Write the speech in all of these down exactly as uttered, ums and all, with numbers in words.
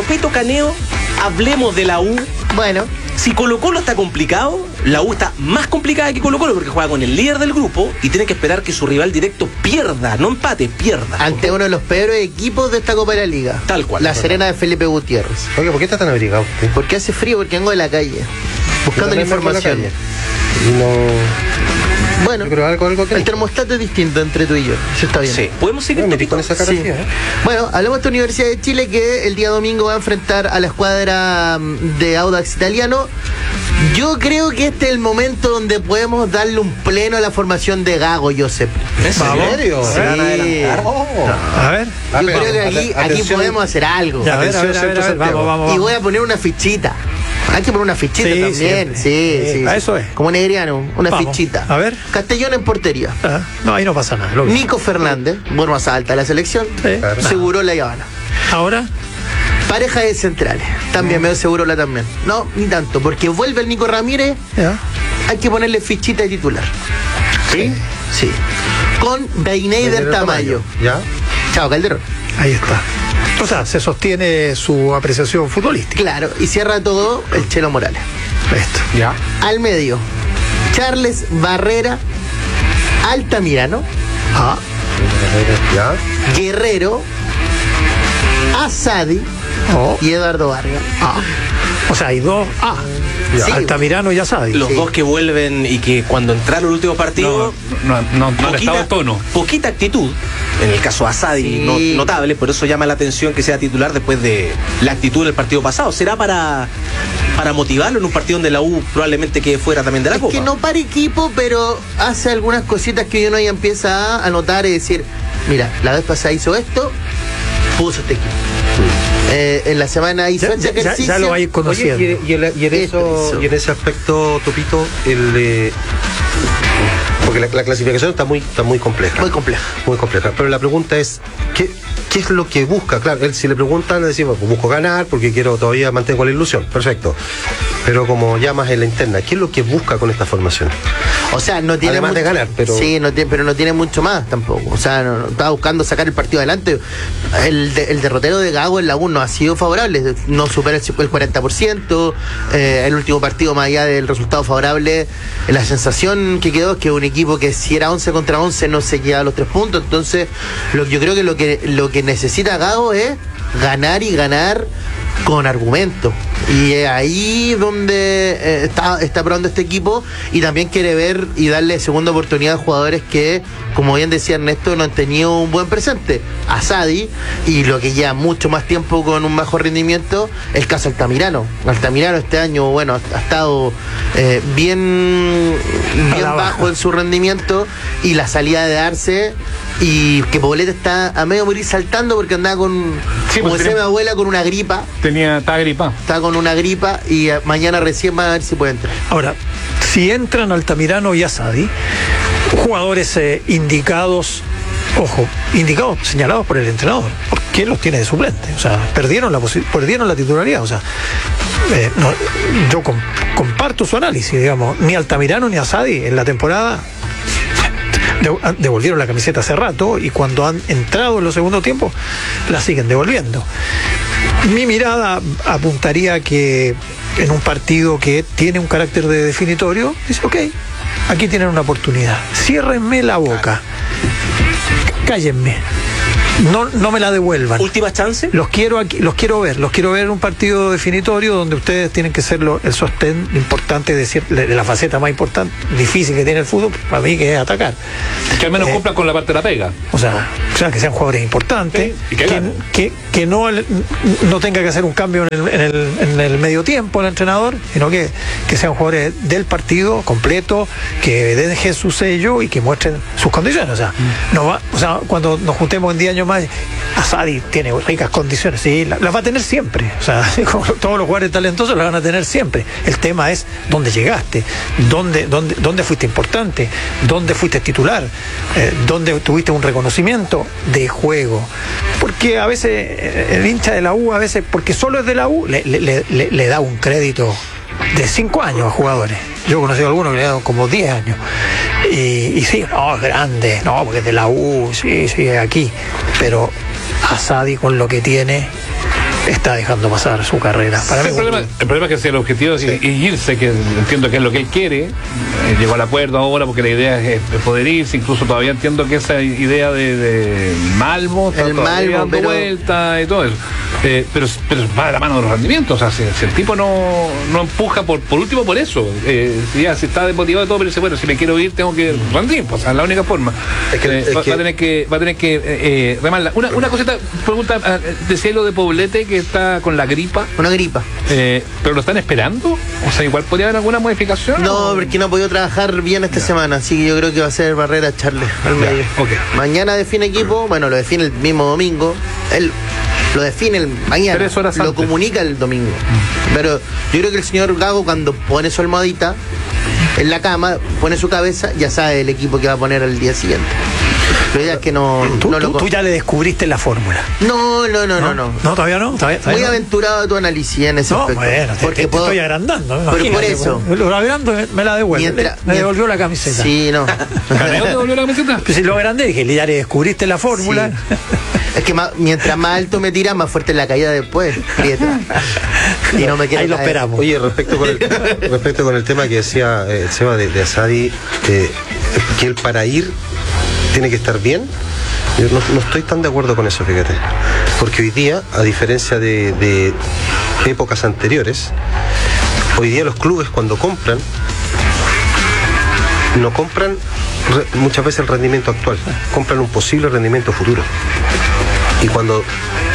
Topito Caneo, hablemos de la U. Bueno. Si Colo Colo está complicado, la U está más complicada que Colo Colo porque juega con el líder del grupo y tiene que esperar que su rival directo pierda, no empate, pierda. Ante uno de los peores equipos de esta Copa de la Liga. Tal cual. La Serena de Felipe Gutiérrez. Oye, ¿por qué está tan abrigado usted? Porque hace frío, porque vengo de la calle. Buscando la información. La y no... Bueno, pero algo, algo que el termostato es distinto entre tú y yo. Eso está bien. Sí. ¿Podemos seguir no, con esa cara sí. así, ¿eh? Bueno, hablamos de esta Universidad de Chile que el día domingo va a enfrentar a la escuadra de Audax Italiano. Yo creo que este es el momento donde podemos darle un pleno a la formación de Gago, Josep. ¿En serio? Sí. Oh. A ver. Yo A ver, creo que aquí, aquí atención. podemos hacer algo. Ya, a ver, a ver, a ver, a ver, vamos, vamos, vamos. Y voy a poner una fichita. Hay que poner una fichita Sí, también. siempre. Sí, sí, sí. A eso es. Como Negriano, una Vamos. fichita. A ver. Castellón en portería. Ah, no, ahí no pasa nada. Lo vi. Nico Fernández, bueno, más alta de la selección. Sí. Claro. Seguro la Habana. Ahora, Pareja de centrales. También me seguro la también. No, ni tanto, porque vuelve el Nico Ramírez. ya. Hay que ponerle fichita de titular. ¿Sí? Sí. Con Daineider Tamayo. ¿Ya? Chao, Calderón. Ahí está. O sea, se sostiene su apreciación futbolística. Claro, y cierra todo el Chelo Morales. Esto. ¿Ya? Al medio, Charles Barrera, Altamirano, Ah, ¿Ya? Guerrero, Asadi oh, y Eduardo Vargas. ah. O sea, hay dos. Ah, Sí. Altamirano ya sabe. Los Sí. dos que vuelven y que cuando entraron el último partido, No, no, no, no le estaba el tono. poquita actitud. En el caso de Asadi, Sí. no, notable, por eso llama la atención que sea titular después de la actitud del partido pasado. ¿Será para, para motivarlo en un partido donde la U probablemente quede fuera también de la Es Copa? que no para equipo, pero hace algunas cositas que uno ya empieza a anotar y decir, mira, la vez pasada hizo esto, puso este equipo. Eh, en la semana hizo Ya, este ya- ya- ejercicio. ya lo vais conociendo. Oye, y, y, el- y en eso, Eso. y en ese aspecto, Topito, el... eh, porque la, la clasificación está muy, está muy compleja. Muy compleja. Muy compleja. Pero la pregunta es, ¿qué, qué es lo que busca? Claro, él si le preguntan, le decimos, pues busco ganar porque quiero todavía mantengo la ilusión. Perfecto. Pero como llamas en la interna, ¿qué es lo que busca con esta formación? O sea, no tiene Además de mucho- ganar, pero- Sí, no tiene, pero no tiene mucho más tampoco. O sea, no, no, estaba buscando sacar el partido adelante. El, de- el derrotero de Gago en la U no ha sido favorable. No supera el, el cuarenta por ciento. Eh, el último partido, más allá del resultado favorable, la sensación que quedó es que un equipo que si era once contra once no se queda a los tres puntos. Entonces, lo, yo creo que lo que lo que necesita Gago es ganar y ganar con argumento. Y es ahí donde eh, está, está probando este equipo y también quiere ver y darle segunda oportunidad a jugadores que, como bien decía Ernesto, no han tenido un buen presente. Asadi, y lo que lleva mucho más tiempo con un bajo rendimiento, el caso Altamirano. Altamirano este año, bueno, ha, ha estado eh, bien, A bien la bajo baja. en su rendimiento y la salida de Arce. Y que Poblete está a medio morir saltando porque andaba con, Sí, como pues decía mi tenía- abuela, con una gripa. Tenía, estaba gripado. Está con una gripa y eh, mañana recién va a ver si puede entrar. ahora, si entran Altamirano y Asadi, jugadores eh, indicados, ojo, indicados, señalados por el entrenador, porque él los tiene de suplente, o sea, perdieron la posi- perdieron la titularidad, o sea, eh, no, yo com- comparto su análisis, digamos, ni Altamirano ni Asadi en la temporada de- devolvieron la camiseta hace rato y cuando han entrado en los segundos tiempos la siguen devolviendo. Mi mirada apuntaría que en un partido que tiene un carácter de definitorio, dice, ok, aquí tienen una oportunidad, ciérrenme la boca, cállenme, no, no me la devuelvan. ¿Última chance? Los quiero aquí, los quiero ver, los quiero ver en un partido definitorio donde ustedes tienen que ser lo- el sostén importante de, cier- de la faceta más importante, difícil que tiene el fútbol, para mí que es atacar. Que al menos Eh, cumplan con la parte de la pega. O sea, o sea, que sean jugadores importantes, Sí, y que que, ganen. que, que no, no tenga que hacer un cambio en el, en el, en el medio tiempo el entrenador, sino que, que sean jugadores del partido completo, que dejen su sello y que muestren sus condiciones. O sea, no va, o sea cuando nos juntemos en diez años más, Asadi tiene ricas condiciones, sí, la- las va a tener siempre. O sea, como todos los jugadores talentosos las van a tener siempre. El tema es dónde llegaste, dónde, dónde, dónde fuiste importante, dónde fuiste titular, eh, dónde tuviste un reconocimiento de juego. Porque a veces eh, el hincha de la U, a veces, porque solo es de la U, le, le, le, le da un crédito de cinco años a jugadores. Yo he conocido a algunos que le han dado como diez años. Y, y sí, no, es grande, no, porque es de la U, sí, sí, es aquí. Pero Asadi con lo que tiene, está dejando pasar su carrera. Para mí el, es un- problema, el problema es que si el objetivo es, es irse, que entiendo que es lo que él quiere, eh, llegó al acuerdo ahora porque la idea es, es poder irse, incluso todavía entiendo que esa idea de, de Malmo está El todavía Malmo, dando pero- vuelta y todo eso. Eh, pero, pero va de la mano de los rendimientos, o sea, si, si el tipo no, no empuja por, por último por eso, eh, si ya si está desmotivado y todo, pero dice, bueno, si me quiero ir tengo que rendir, pues, es la única forma. Es que- Eh, es va, que- va a tener que va a tener que eh, eh, remarla. Una, una cosita, pregunta, ah, decía lo de Poblete que está con la gripa. Una gripa. Eh, ¿Pero lo están esperando? O sea, igual podría haber alguna modificación. No, ¿o? porque no ha podido trabajar bien esta semana, así que yo creo que va a ser Barrera echarle al Ya, medio. ok. Mañana define equipo, bueno, lo define el mismo domingo. Él lo define el mañana, Tres horas lo antes. comunica el domingo. Pero yo creo que el señor Gago, cuando pone su almohadita en la cama, pone su cabeza, ya sabe el equipo que va a poner al día siguiente. La idea es que no, Tú, no lo tú- tú ya le descubriste la fórmula. No, no, no, no, no. No, todavía no. Todavía, todavía Muy no. aventurado tu análisis en ese No, aspecto. bueno, te, porque te- te puedo- estoy agrandando. Pero por imagínate, eso. pues. Lo agrando, me- me la devuelve. Mientras- me devolvió mientras- la camiseta. Sí, no. ¿Caneo te volvió la camiseta? Pues si lo agrandé, dije, ya le descubriste la fórmula. Sí. Es que más- mientras más alto me tira, más fuerte es la caída después. Prieta. Y no me quiero Ahí lo caer. esperamos. Oye, respecto con el, respecto con el tema que decía eh, el Seba de, de Asadi, eh, que él para ir tiene que estar bien, yo no, no estoy tan de acuerdo con eso, fíjate. Porque hoy día, a diferencia de, de épocas anteriores, hoy día los clubes cuando compran, no compran re- muchas veces el rendimiento actual, compran un posible rendimiento futuro. Y cuando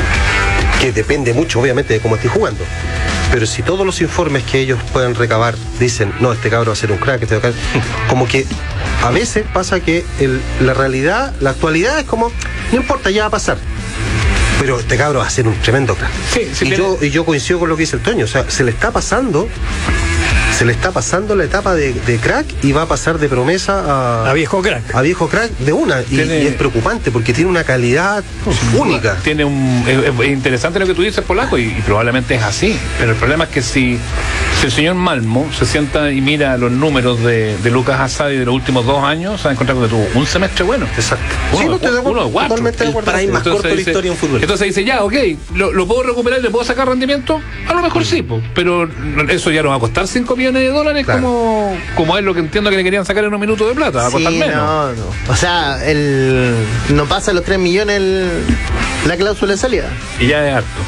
que depende mucho obviamente de cómo esté jugando. Pero si todos los informes que ellos puedan recabar dicen, no, este cabro va a ser un crack, este va a caer", como que a veces pasa que el- la realidad, la actualidad es como, no importa, ya va a pasar. Pero este cabro va a ser un tremendo crack. Sí, sí, y, tiene- yo, y yo coincido con lo que dice el Toño, o sea, se le está pasando, se le está pasando la etapa de, de crack y va a pasar de promesa a, A viejo crack. a viejo crack de una. Y, Tiene- y es preocupante porque tiene una calidad única. Tiene un, es, es interesante lo que tú dices, Polaco, y, y probablemente es así. Pero el problema es que si, si el señor Malmo se sienta y mira los números de, de Lucas Asadi de los últimos dos años, se va a encontrar con que tuvo un semestre bueno. Exacto. Uno, Sí, no estoy de acuerdo, uno de cuatro. totalmente de El acuerdo. paraíso más corto de la dice- historia en fútbol. Entonces dice, ya, ok, ¿lo, lo puedo recuperar, le puedo sacar rendimiento? A lo mejor sí, po, pero eso ya nos va a costar cinco millones de dólares, Claro. como, como es lo que entiendo que le querían sacar en un minuto de plata, va a costar Sí, menos. no, no. O sea, el, no pasa los tres millones el- la cláusula de salida. Y ya es harto.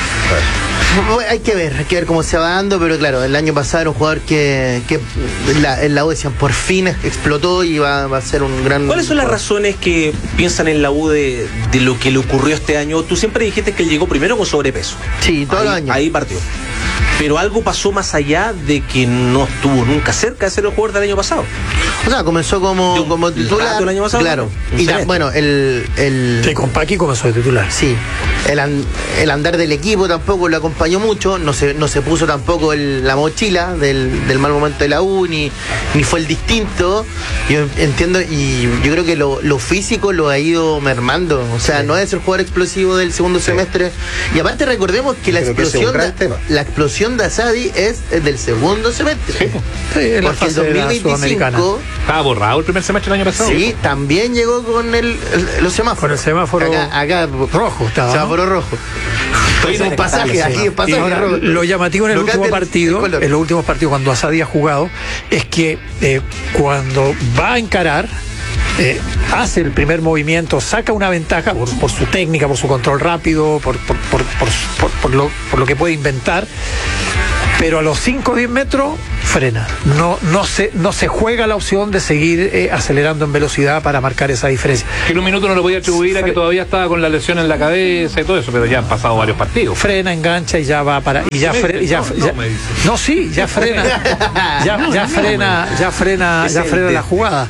Bueno, hay que ver, hay que ver cómo se va dando, pero claro, el año pasado era un jugador que, que en la, en la U decían por fin explotó y va, va a ser un gran. ¿Cuáles son las jugador. razones que piensan en la U de, de lo que le ocurrió este año? Tú siempre dijiste que él llegó primero con sobrepeso. Sí, todos ahí, los años. ahí partió. Pero algo pasó más allá de que no estuvo nunca cerca de ser el jugador del año pasado. O sea, comenzó como, Yo- como el titular. rato el año pasado, claro. un Y ta- semestre. bueno, el, el Sí, con Paqui comenzó de titular. Sí, el, an- el andar del equipo tampoco lo acompañó mucho, no se, no se puso tampoco el- la mochila del, del mal momento de la U, ni, ni fue el distinto. Yo entiendo, y yo creo que lo, lo físico lo ha ido mermando. O sea, no es el jugador explosivo del segundo semestre. Y aparte recordemos que la Creo que ese es un explosión, gran de, tema. la explosión de Asadi es del segundo semestre. Sí, en la Porque el fase de la dos mil Sudamericana. veinticinco Estaba borrado el primer semestre del año pasado. sí, también llegó con el, el- los semáforos. Con el semáforo acá, acá, rojo estaba, ¿no? Semáforo rojo. Oye, Es un pasaje, sí. aquí es pasaje Y ahora, rojo. lo llamativo en el Lo último cambia el- partido, el color. en los últimos partidos cuando Asadi ha jugado, es que eh, cuando va a encarar, eh, hace el primer movimiento, saca una ventaja por, por su técnica, por su control rápido, por, por, por, por, por- por lo, por lo que puede inventar, pero a los cinco o diez metros frena. No, no, se, no se juega la opción de seguir eh, acelerando en velocidad para marcar esa diferencia. Que en un minuto no lo podía atribuir a que todavía estaba con la lesión en la cabeza y todo eso, pero ya han pasado varios partidos. Frena, engancha y ya va para y ya, fre- ya, No, no, ya- me dice. no, sí, ya frena, ya, ya frena, ya frena, ya frena la jugada.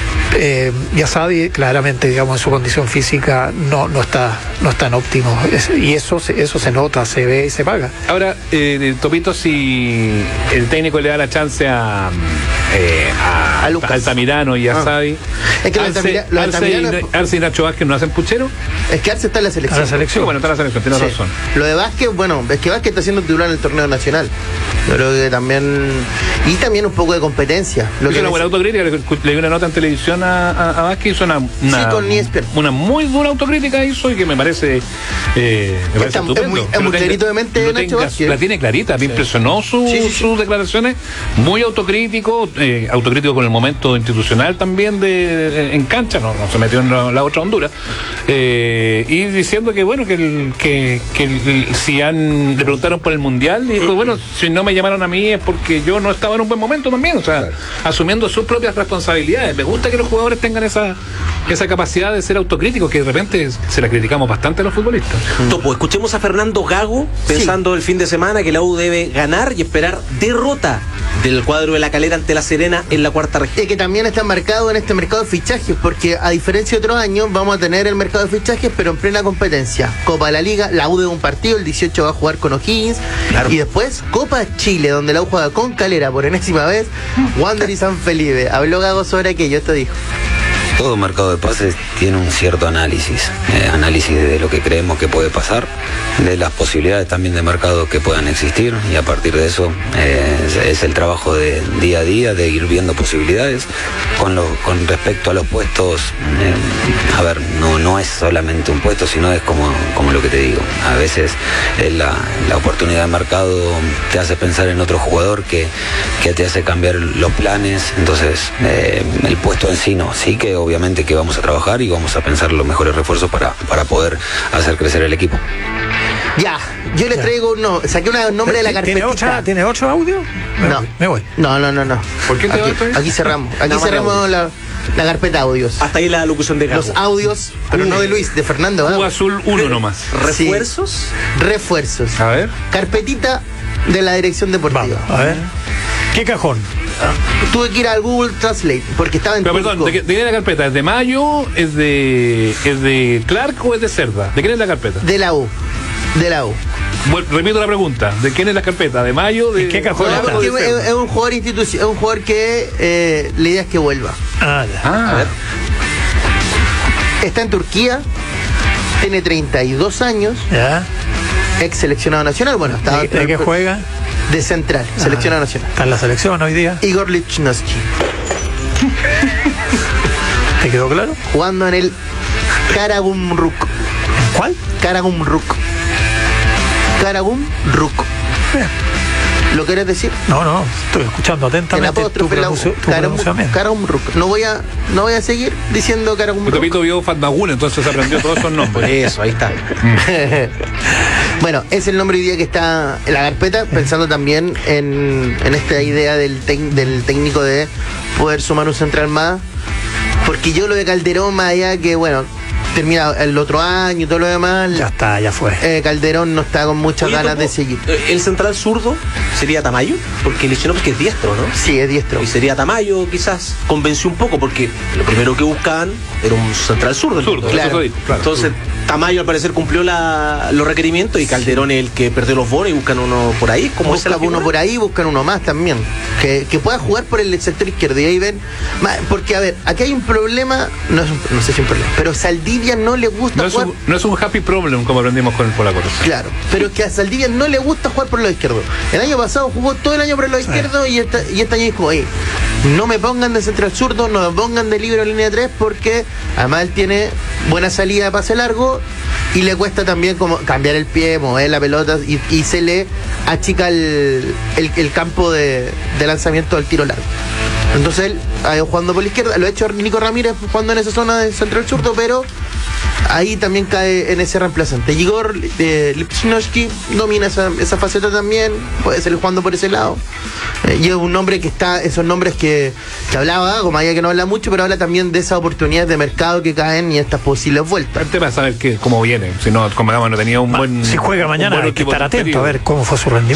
Eh, y Asadi claramente, digamos, en su condición física no, no está, no está en óptimo. Es- y eso, se- eso se nota, se ve y se paga. Ahora, eh, Topito, si el técnico le da la chance a, eh, a, A Lucas. Altamirano y a Ah. Sadi, Es que los Arce, Altamira- los Arce Altamirano- y, Arce y Nacho Vázquez no hacen puchero. Es que Arce está en la A selección. la Sí, selección. bueno, está en la selección, tienes Sí. razón. Lo de Vázquez, bueno, es que Vázquez está siendo titular en el torneo nacional. Yo creo que también. Y también un poco de competencia. Lo Hizo que una buena neces- autocrítica, le, le di una nota en televisión semana a, a Vázquez, hizo una, una, Sí, con E S P N. una muy dura autocrítica hizo y que me parece, eh, me parece Está- es estupendo. muy- es Que lo muy tenga- clarito de mente lo Nacho tenga- Vázquez. La tiene clarita, me impresionó su, Sí, sí, sí. sus declaraciones, muy autocrítico, eh, autocrítico con el momento institucional también de en cancha, no, no se metió en la, la otra Honduras, eh, y diciendo que bueno, que, el, que, que el- si han, le preguntaron por el Mundial, y dijo, bueno, si no me llamaron a mí es porque yo no estaba en un buen momento también, o sea, Claro. asumiendo sus propias responsabilidades. Me gusta que los jugadores tengan esa, esa capacidad de ser autocríticos, que de repente se la criticamos bastante a los futbolistas. Topo, escuchemos a Fernando Gago pensando el fin de semana que la U debe ganar y esperar derrota del cuadro de La Calera ante La Serena en la cuarta región. Y que también está marcado en este mercado de fichajes, porque a diferencia de otros años, vamos a tener el mercado de fichajes, pero en plena competencia. Copa de la Liga, la U de un partido, el dieciocho va a jugar con O'Higgins, Claro. y después Copa Chile, donde la U juega con Calera por enésima vez, Wander y San Felipe. Habló Gago sobre aquello, esto dijo. Todo mercado de pases tiene un cierto análisis, eh, análisis de lo que creemos que puede pasar, de las posibilidades también de mercado que puedan existir, y a partir de eso eh, es, es el trabajo de día a día, de ir viendo posibilidades. Con, lo, con respecto a los puestos, eh, a ver, no, no es solamente un puesto, sino es como, como lo que te digo, a veces eh, la, la oportunidad de mercado te hace pensar en otro jugador que, que te hace cambiar los planes, entonces eh, el puesto en sí no, sí que obviamente que vamos a trabajar y vamos a pensar los mejores refuerzos para, para poder hacer crecer el equipo. Ya, yo les traigo un no, saqué un nombre de la ¿Tiene, carpetita. otra, ¿Tiene otro audio? Me No. voy, Me voy. No, no, no, no. ¿Por qué te aquí, vas, Toño? aquí cerramos. Aquí Nada más cerramos de la, la carpeta audios. Hasta ahí la locución de Gago. Los audios, pero no de Luis, de Fernando U Gago. azul uno nomás. ¿Refuerzos? Refuerzos. A ver. Carpetita de la dirección deportiva. Vamos, a ver. ¿Qué cajón? Tuve que ir al Google Translate porque estaba en Pero perdón, turco. ¿de, qué- de quién es la carpeta? ¿Es de Mayo? ¿Es de, ¿Es de Clark o es de Cerda? ¿De quién es la carpeta? De la U. De la U. Bueno, repito la pregunta. ¿De quién es la carpeta? ¿De Mayo? ¿De ¿En qué cajón No, está? porque o de es, Cerda? es un jugador institución, es un jugador que eh, la idea es que vuelva. Ah, ya. Ah, A ver. Está en Turquía, tiene treinta y dos años, ¿Ya? ex seleccionado nacional, bueno, estaba ¿De, de qué juega? de central, seleccionado Ah, nacional. Está en la selección hoy día. Igor Lichnowsky, ¿Te quedó claro? jugando en el Karagumruk. ¿Cuál? Karagumruk. Karagumruk. Bien. ¿Lo querés decir? No, no, estoy escuchando En atentamente tu, apóstrofe la U. pronuncio- tu Karam- pronunciamiento. Karagumruk. No voy a, no voy a seguir diciendo Mi Karagumruk. Pepito vio Fatmagul, entonces aprendió todos esos Por nombres. eso, ahí está. Bueno, es el nombre hoy día que está en la carpeta, pensando también en, en esta idea del, tec- del técnico de poder sumar un central más. Porque yo lo de Calderón, más allá que, bueno, termina el otro año y todo lo demás, Ya está, ya fue. eh, Calderón no está con muchas Oye, ganas Topo, de seguir. eh, ¿El central zurdo sería Tamayo? Porque Lichnowsky es diestro, ¿no? Sí, es diestro. Y sería Tamayo, quizás. Convenció un poco, porque lo primero que buscaban era un central zurdo. Zurdo, Entonces, eso dijo, claro. Entonces, Tamayo al parecer cumplió la, los requerimientos y Calderón es el que perdió los bonos y buscan uno por ahí. Como esa Buscan la uno figura. por ahí, buscan uno más también. Que, que pueda jugar por el sector izquierdo. Y ahí ven. ma- Porque, a ver, aquí hay un problema. No, es un- no sé si es un problema. Pero Saldivia no le gusta No es, jugar. un, no es un happy problem como aprendimos con el polaco. Claro, pero es que a Saldivia no le gusta jugar por el lado izquierdo. El año pasado jugó todo el año por el lado izquierdo y, esta, y este año dijo, oye, no me pongan de central zurdo, no me pongan de libero en línea tres porque además él tiene buena salida de pase largo y le cuesta también como cambiar el pie, mover la pelota y, y se le achica el, el, el campo de, de lanzamiento al tiro largo. Entonces él ha ido jugando por la izquierda, lo ha hecho Nico Ramírez jugando en esa zona de central zurdo, pero ahí también cae en ese reemplazante. Igor eh, Lichnowsky domina esa, esa faceta también, puede ser jugando por ese lado. Eh, y es un nombre que está, esos nombres que, que hablaba, como allá que no habla mucho, pero habla también de esas oportunidades de mercado que caen y estas posibles vueltas. El tema es saber que, cómo viene. Si no, como digamos, no tenía un buen. Si juega un mañana buen hay que equipo estar atento superior. a ver cómo fue su rendimiento.